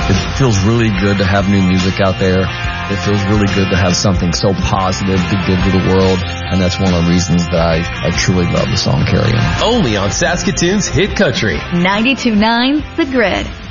It feels really good to have new music out there. It feels really good to have something so positive to give to the world, and that's one of the reasons that I truly love the song Carry On. Only on Saskatoon's Hit Country. 92.9 The Grid.